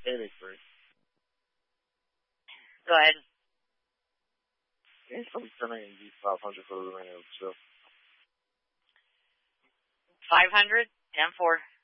Payday free. Go ahead. I'm sending you 500 for the remainder of the show. 500? 10-4.